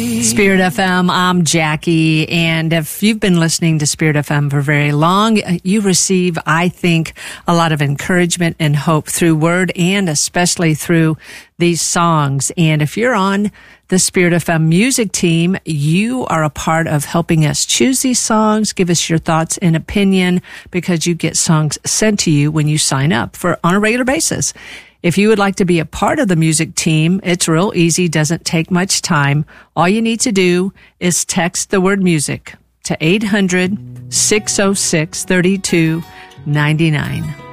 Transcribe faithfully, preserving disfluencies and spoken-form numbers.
Spirit F M, I'm Jackie, and if you've been listening to Spirit F M for very long, you receive, I think, a lot of encouragement and hope through word and especially through these songs. And if you're on the Spirit F M music team, you are a part of helping us choose these songs. Give us your thoughts and opinion because you get songs sent to you when you sign up for on a regular basis. If you would like to be a part of the music team, it's real easy, doesn't take much time. All you need to do is text the word music to eight hundred, six oh six, three two nine nine.